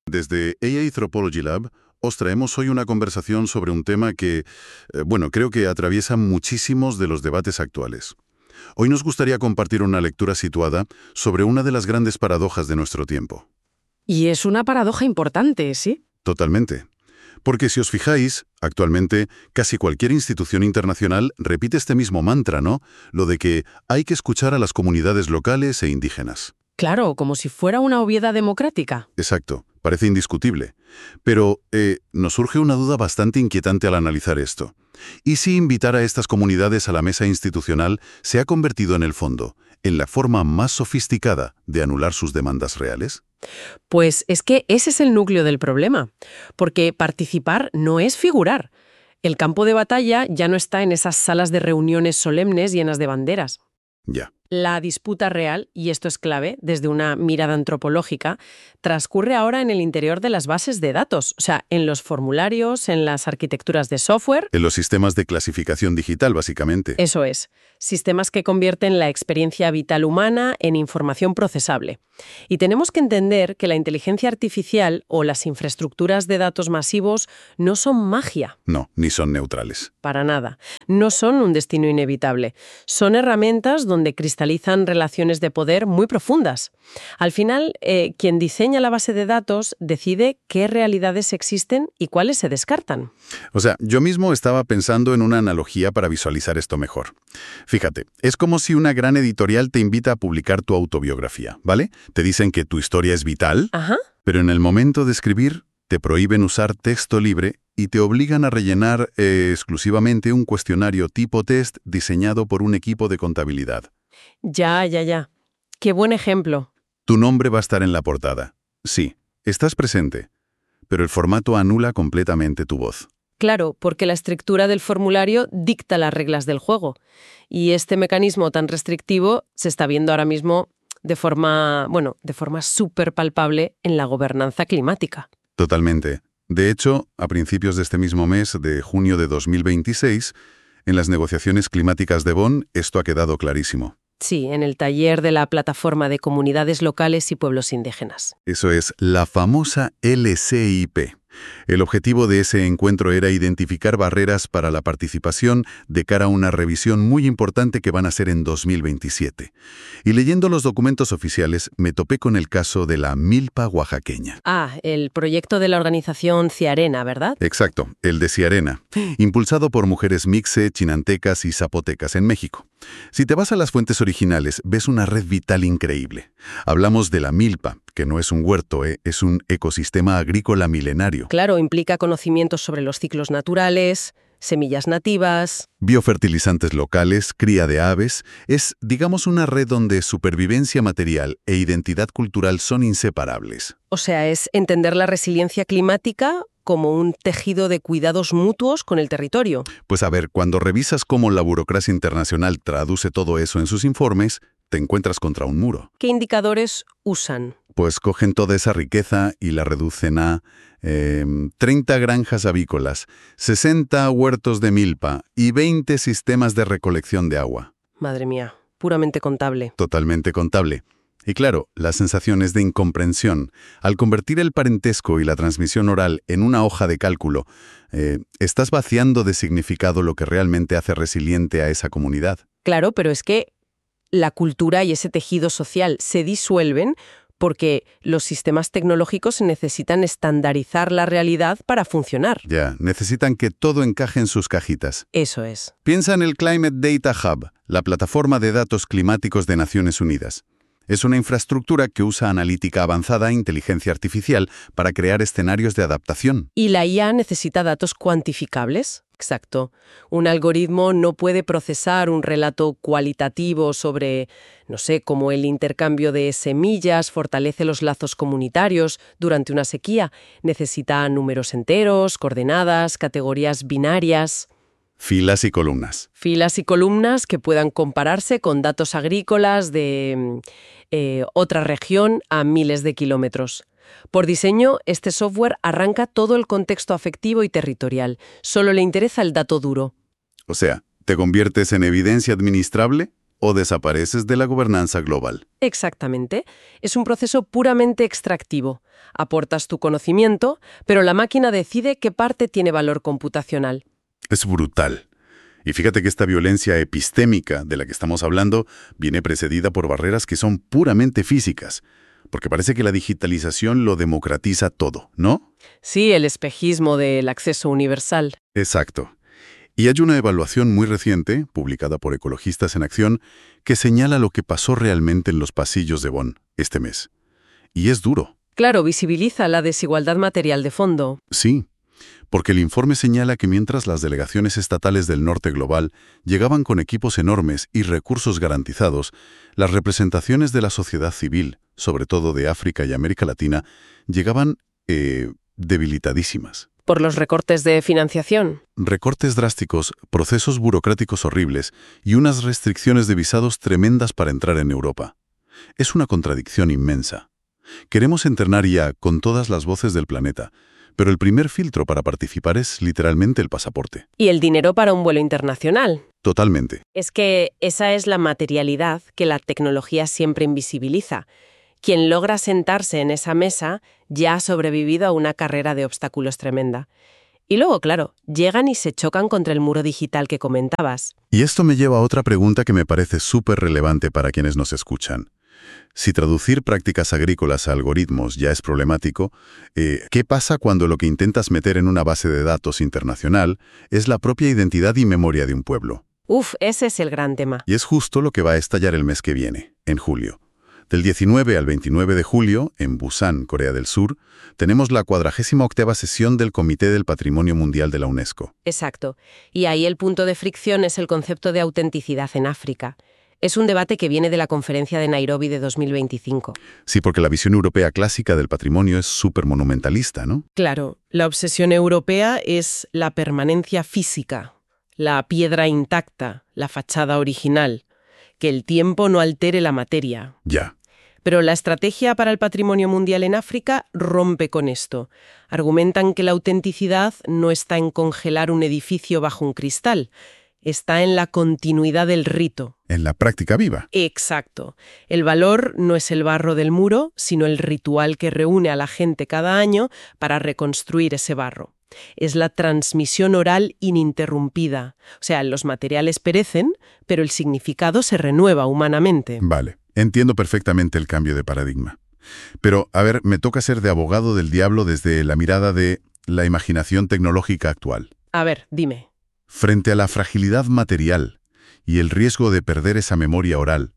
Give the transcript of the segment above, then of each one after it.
Desde AI Anthropology Lab os traemos hoy una conversación sobre un tema que, creo que atraviesa muchísimos de los debates actuales. Hoy nos gustaría compartir una lectura situada sobre una de las grandes paradojas de nuestro tiempo. Y es una paradoja importante, ¿sí? Totalmente. Porque si os fijáis, actualmente casi cualquier institución internacional repite este mismo mantra, ¿no? Lo de que hay que escuchar a las comunidades locales e indígenas. Claro, como si fuera una obviedad democrática. Exacto, parece indiscutible. Pero nos surge una duda bastante inquietante al analizar esto. ¿Y si invitar a estas comunidades a la mesa institucional se ha convertido en el fondo, en la forma más sofisticada de anular sus demandas reales? Pues es que ese es el núcleo del problema, porque participar no es figurar. El campo de batalla ya no está en esas salas de reuniones solemnes llenas de banderas. Ya. La disputa real, y esto es clave desde una mirada antropológica, transcurre ahora en el interior de las bases de datos, o sea, en los formularios, en las arquitecturas de software. En los sistemas de clasificación digital, básicamente. Eso es, sistemas que convierten la experiencia vital humana en información procesable. Y tenemos que entender que la inteligencia artificial o las infraestructuras de datos masivos no son magia. No, ni son neutrales. Para nada. No son un destino inevitable. Son herramientas donde cristalizan relaciones de poder muy profundas. Al final, quien diseña la base de datos decide qué realidades existen y cuáles se descartan. O sea, yo mismo estaba pensando en una analogía para visualizar esto mejor. Fíjate, es como si una gran editorial te invita a publicar tu autobiografía, ¿vale? Te dicen que tu historia es vital, Ajá. pero en el momento de escribir te prohíben usar texto libre y te obligan a rellenar exclusivamente un cuestionario tipo test diseñado por un equipo de contabilidad. Ya. Qué buen ejemplo. Tu nombre va a estar en la portada. Sí, estás presente, pero el formato anula completamente tu voz. Claro, porque la estructura del formulario dicta las reglas del juego. Y este mecanismo tan restrictivo se está viendo ahora mismo de forma súper palpable en la gobernanza climática. Totalmente. De hecho, a principios de este mismo mes, de junio de 2026, en las negociaciones climáticas de Bonn, esto ha quedado clarísimo. Sí, en el taller de la Plataforma de Comunidades Locales y Pueblos Indígenas. Eso es, la famosa LCIP. El objetivo de ese encuentro era identificar barreras para la participación de cara a una revisión muy importante que van a ser en 2027. Y leyendo los documentos oficiales, me topé con el caso de la milpa oaxaqueña. Ah, el proyecto de la organización Ciarena, ¿verdad? Exacto, el de Ciarena, impulsado por mujeres mixe, chinantecas y zapotecas en México. Si te vas a las fuentes originales, ves una red vital increíble. Hablamos de la milpa, que no es un huerto, es un ecosistema agrícola milenario. Claro, implica conocimientos sobre los ciclos naturales, semillas nativas. Biofertilizantes locales, cría de aves, es, digamos, una red donde supervivencia material e identidad cultural son inseparables. O sea, es entender la resiliencia climática como un tejido de cuidados mutuos con el territorio. Pues a ver, cuando revisas cómo la burocracia internacional traduce todo eso en sus informes, te encuentras contra un muro. ¿Qué indicadores usan? Pues cogen toda esa riqueza y la reducen a 30 granjas avícolas, 60 huertos de milpa y 20 sistemas de recolección de agua. Madre mía, puramente contable. Totalmente contable. Y claro, la sensación es de incomprensión. Al convertir el parentesco y la transmisión oral en una hoja de cálculo, estás vaciando de significado lo que realmente hace resiliente a esa comunidad. Claro, pero es que la cultura y ese tejido social se disuelven porque los sistemas tecnológicos necesitan estandarizar la realidad para funcionar. Ya, necesitan que todo encaje en sus cajitas. Eso es. Piensa en el Climate Data Hub, la plataforma de datos climáticos de Naciones Unidas. Es una infraestructura que usa analítica avanzada e inteligencia artificial para crear escenarios de adaptación. ¿Y la IA necesita datos cuantificables? Exacto. Un algoritmo no puede procesar un relato cualitativo sobre, cómo el intercambio de semillas fortalece los lazos comunitarios durante una sequía. Necesita números enteros, coordenadas, categorías binarias. Filas y columnas. Filas y columnas que puedan compararse con datos agrícolas de otra región a miles de kilómetros. Por diseño, este software arranca todo el contexto afectivo y territorial. Solo le interesa el dato duro. O sea, te conviertes en evidencia administrable o desapareces de la gobernanza global. Exactamente. Es un proceso puramente extractivo. Aportas tu conocimiento, pero la máquina decide qué parte tiene valor computacional. Es brutal. Y fíjate que esta violencia epistémica de la que estamos hablando viene precedida por barreras que son puramente físicas, porque parece que la digitalización lo democratiza todo, ¿no? Sí, el espejismo del acceso universal. Exacto. Y hay una evaluación muy reciente, publicada por Ecologistas en Acción, que señala lo que pasó realmente en los pasillos de Bonn este mes. Y es duro. Claro, visibiliza la desigualdad material de fondo. Sí, porque el informe señala que mientras las delegaciones estatales del norte global llegaban con equipos enormes y recursos garantizados, las representaciones de la sociedad civil, sobre todo de África y América Latina, llegaban debilitadísimas. Por los recortes de financiación. Recortes drásticos, procesos burocráticos horribles y unas restricciones de visados tremendas para entrar en Europa. Es una contradicción inmensa. Queremos entrenar IA con todas las voces del planeta, pero el primer filtro para participar es literalmente el pasaporte. Y el dinero para un vuelo internacional. Totalmente. Es que esa es la materialidad que la tecnología siempre invisibiliza. Quien logra sentarse en esa mesa ya ha sobrevivido a una carrera de obstáculos tremenda. Y luego, claro, llegan y se chocan contra el muro digital que comentabas. Y esto me lleva a otra pregunta que me parece súper relevante para quienes nos escuchan. Si traducir prácticas agrícolas a algoritmos ya es problemático, ¿qué pasa cuando lo que intentas meter en una base de datos internacional es la propia identidad y memoria de un pueblo? Ese es el gran tema. Y es justo lo que va a estallar el mes que viene, en julio. Del 19 al 29 de julio, en Busan, Corea del Sur, tenemos la 48ª sesión del Comité del Patrimonio Mundial de la UNESCO. Exacto. Y ahí el punto de fricción es el concepto de autenticidad en África. Es un debate que viene de la conferencia de Nairobi de 2025. Sí, porque la visión europea clásica del patrimonio es súper monumentalista, ¿no? Claro, la obsesión europea es la permanencia física, la piedra intacta, la fachada original, que el tiempo no altere la materia. Ya. Pero la estrategia para el patrimonio mundial en África rompe con esto. Argumentan que la autenticidad no está en congelar un edificio bajo un cristal, está en la continuidad del rito. En la práctica viva. Exacto. El valor no es el barro del muro, sino el ritual que reúne a la gente cada año para reconstruir ese barro. Es la transmisión oral ininterrumpida. O sea, los materiales perecen, pero el significado se renueva humanamente. Vale, entiendo perfectamente el cambio de paradigma. Pero, a ver, me toca ser de abogado del diablo desde la mirada de la imaginación tecnológica actual. A ver, dime. Frente a la fragilidad material y el riesgo de perder esa memoria oral,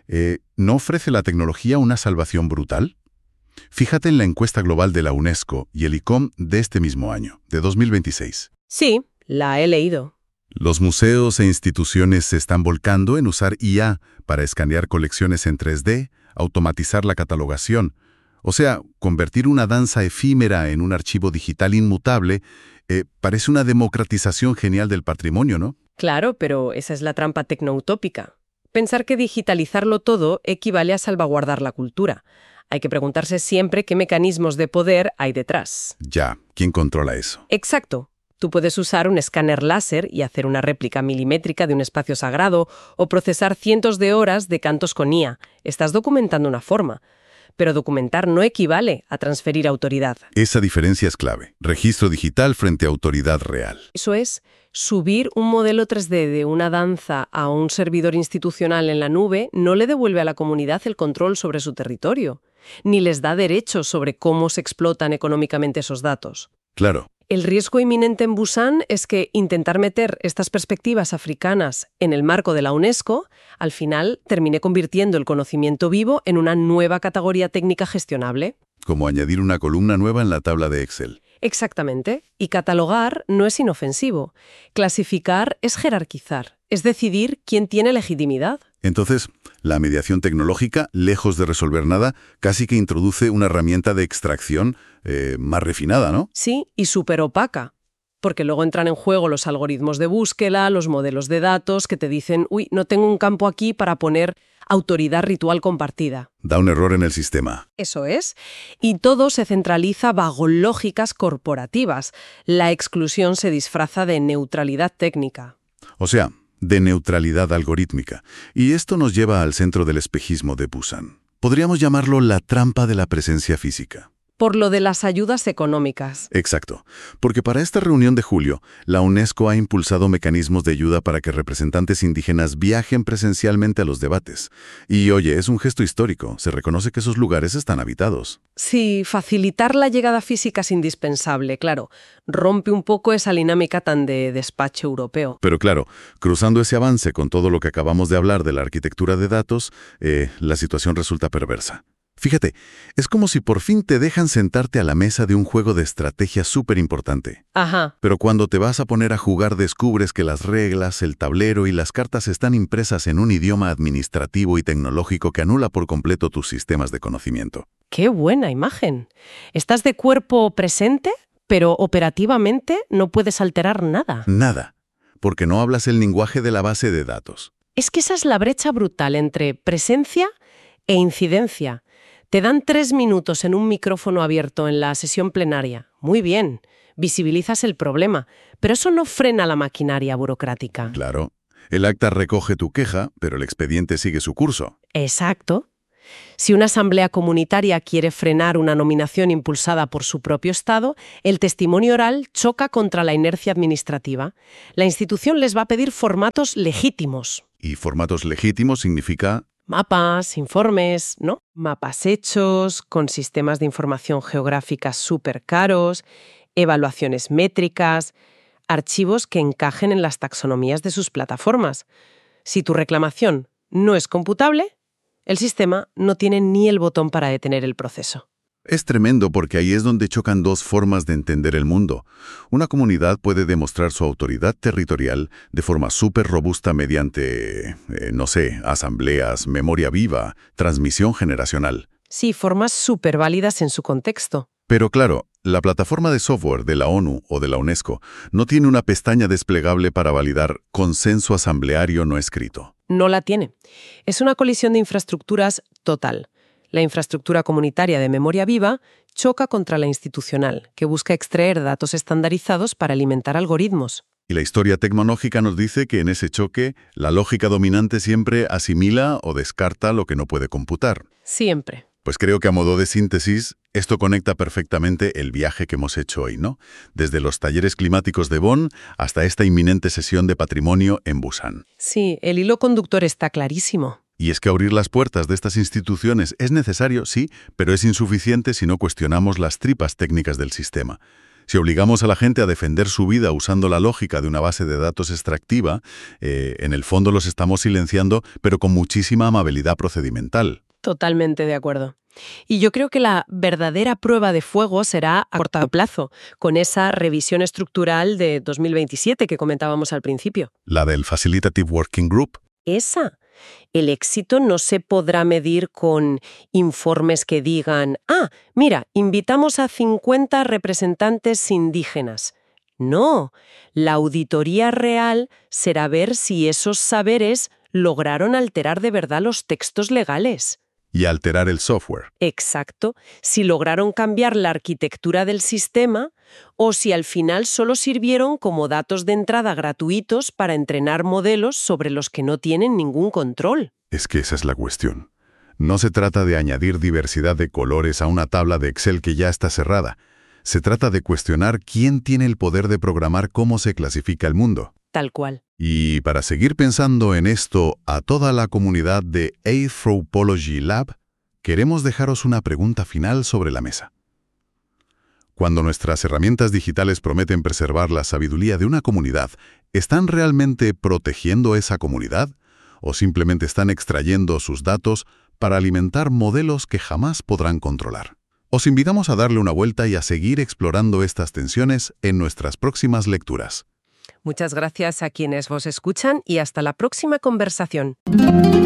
¿no ofrece la tecnología una salvación brutal? Fíjate en la encuesta global de la UNESCO y el ICOM de este mismo año, de 2026. Sí, la he leído. Los museos e instituciones se están volcando en usar IA para escanear colecciones en 3D, automatizar la catalogación, o sea, convertir una danza efímera en un archivo digital inmutable. Parece una democratización genial del patrimonio, ¿no? Claro, pero esa es la trampa tecnoutópica. Pensar que digitalizarlo todo equivale a salvaguardar la cultura. Hay que preguntarse siempre qué mecanismos de poder hay detrás. Ya, ¿quién controla eso? Exacto. Tú puedes usar un escáner láser y hacer una réplica milimétrica de un espacio sagrado o procesar cientos de horas de cantos con IA. Estás documentando una forma. Pero documentar no equivale a transferir autoridad. Esa diferencia es clave. Registro digital frente a autoridad real. Eso es, subir un modelo 3D de una danza a un servidor institucional en la nube no le devuelve a la comunidad el control sobre su territorio, ni les da derechos sobre cómo se explotan económicamente esos datos. Claro. El riesgo inminente en Busan es que intentar meter estas perspectivas africanas en el marco de la UNESCO, al final termine convirtiendo el conocimiento vivo en una nueva categoría técnica gestionable. Como añadir una columna nueva en la tabla de Excel. Exactamente. Y catalogar no es inofensivo. Clasificar es jerarquizar, es decidir quién tiene legitimidad. Entonces, la mediación tecnológica, lejos de resolver nada, casi que introduce una herramienta de extracción más refinada, ¿no? Sí, y súper opaca. Porque luego entran en juego los algoritmos de búsqueda, los modelos de datos que te dicen, uy, no tengo un campo aquí para poner autoridad ritual compartida. Da un error en el sistema. Eso es. Y todo se centraliza bajo lógicas corporativas. La exclusión se disfraza de neutralidad técnica. O sea, de neutralidad algorítmica. Y esto nos lleva al centro del espejismo de Busan. Podríamos llamarlo la trampa de la presencia física. Por lo de las ayudas económicas. Exacto, porque para esta reunión de julio, la UNESCO ha impulsado mecanismos de ayuda para que representantes indígenas viajen presencialmente a los debates. Y oye, es un gesto histórico, se reconoce que esos lugares están habitados. Sí, facilitar la llegada física es indispensable, claro. Rompe un poco esa dinámica tan de despacho europeo. Pero claro, cruzando ese avance con todo lo que acabamos de hablar de la arquitectura de datos, la situación resulta perversa. Fíjate, es como si por fin te dejan sentarte a la mesa de un juego de estrategia súper importante. Ajá. Pero cuando te vas a poner a jugar descubres que las reglas, el tablero y las cartas están impresas en un idioma administrativo y tecnológico que anula por completo tus sistemas de conocimiento. ¡Qué buena imagen! Estás de cuerpo presente, pero operativamente no puedes alterar nada. Nada, porque no hablas el lenguaje de la base de datos. Es que esa es la brecha brutal entre presencia e incidencia. Te dan 3 minutos en un micrófono abierto en la sesión plenaria. Muy bien, visibilizas el problema, pero eso no frena la maquinaria burocrática. Claro, el acta recoge tu queja, pero el expediente sigue su curso. Exacto. Si una asamblea comunitaria quiere frenar una nominación impulsada por su propio Estado, el testimonio oral choca contra la inercia administrativa. La institución les va a pedir formatos legítimos. Y formatos legítimos significa... Mapas, informes, ¿no? Mapas hechos, con sistemas de información geográfica súper caros, evaluaciones métricas, archivos que encajen en las taxonomías de sus plataformas. Si tu reclamación no es computable, el sistema no tiene ni el botón para detener el proceso. Es tremendo porque ahí es donde chocan dos formas de entender el mundo. Una comunidad puede demostrar su autoridad territorial de forma súper robusta mediante, asambleas, memoria viva, transmisión generacional. Sí, formas súper válidas en su contexto. Pero claro, la plataforma de software de la ONU o de la UNESCO no tiene una pestaña desplegable para validar consenso asambleario no escrito. No la tiene. Es una colisión de infraestructuras total. La infraestructura comunitaria de memoria viva choca contra la institucional, que busca extraer datos estandarizados para alimentar algoritmos. Y la historia tecnológica nos dice que en ese choque, la lógica dominante siempre asimila o descarta lo que no puede computar. Siempre. Pues creo que a modo de síntesis, esto conecta perfectamente el viaje que hemos hecho hoy, ¿no? Desde los talleres climáticos de Bonn hasta esta inminente sesión de patrimonio en Busan. Sí, el hilo conductor está clarísimo. Y es que abrir las puertas de estas instituciones es necesario, sí, pero es insuficiente si no cuestionamos las tripas técnicas del sistema. Si obligamos a la gente a defender su vida usando la lógica de una base de datos extractiva, en el fondo los estamos silenciando, pero con muchísima amabilidad procedimental. Totalmente de acuerdo. Y yo creo que la verdadera prueba de fuego será a corto plazo, con esa revisión estructural de 2027 que comentábamos al principio. La del Facilitative Working Group. Esa. El éxito no se podrá medir con informes que digan, mira, invitamos a 50 representantes indígenas. No, la auditoría real será ver si esos saberes lograron alterar de verdad los textos legales. Y alterar el software. Exacto, si lograron cambiar la arquitectura del sistema o si al final solo sirvieron como datos de entrada gratuitos para entrenar modelos sobre los que no tienen ningún control. Es que esa es la cuestión. No se trata de añadir diversidad de colores a una tabla de Excel que ya está cerrada. Se trata de cuestionar quién tiene el poder de programar cómo se clasifica el mundo. Tal cual. Y para seguir pensando en esto a toda la comunidad de Anthropology Lab, queremos dejaros una pregunta final sobre la mesa. Cuando nuestras herramientas digitales prometen preservar la sabiduría de una comunidad, ¿están realmente protegiendo esa comunidad? ¿O simplemente están extrayendo sus datos para alimentar modelos que jamás podrán controlar? Os invitamos a darle una vuelta y a seguir explorando estas tensiones en nuestras próximas lecturas. Muchas gracias a quienes vos escuchan y hasta la próxima conversación.